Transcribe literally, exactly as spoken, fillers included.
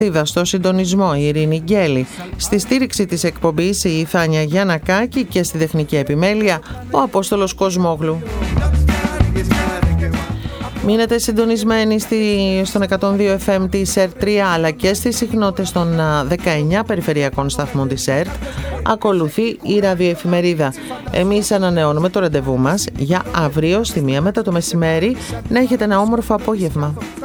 Στο συντονισμό η Ειρήνη Γκέλη, στη στήριξη της εκπομπής η Θάνια Γιαννακάκη και στη τεχνική επιμέλεια ο Απόστολος Κοσμόγλου. Μείνετε συντονισμένοι στη, στον εκατόν δύο εφ εμ της ΕΡΤ τρία αλλά και στις συχνότητες των δεκαεννιά περιφερειακών σταθμών της ΕΡΤ. Ακολουθεί η ραδιοεφημερίδα. Εμείς ανανεώνουμε το ραντεβού μας για αύριο στη μία μετά το μεσημέρι. Να έχετε ένα όμορφο απόγευμα.